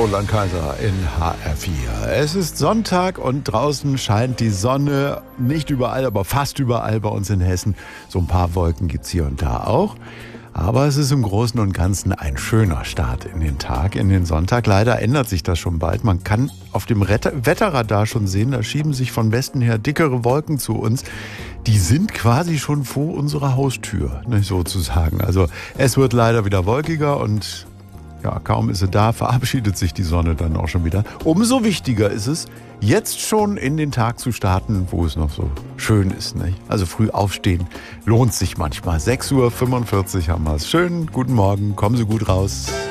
Roland Kaiser in HR4. Es ist Sonntag und draußen scheint die Sonne. Nicht überall, aber fast überall bei uns in Hessen. So ein paar Wolken gibt es hier und da auch. Aber es ist im Großen und Ganzen ein schöner Start in den Tag, in den Sonntag. Leider ändert sich das schon bald. Man kann auf dem Wetterradar schon sehen, da schieben sich von Westen her dickere Wolken zu uns. Die sind quasi schon vor unserer Haustür, nicht sozusagen. Also es wird leider wieder wolkiger und ja, kaum ist sie da, verabschiedet sich die Sonne dann auch schon wieder. Umso wichtiger ist es, jetzt schon in den Tag zu starten, wo es noch so schön ist. Nicht? Also früh aufstehen lohnt sich manchmal. 6:45 Uhr haben wir es. Schönen guten Morgen, kommen Sie gut raus.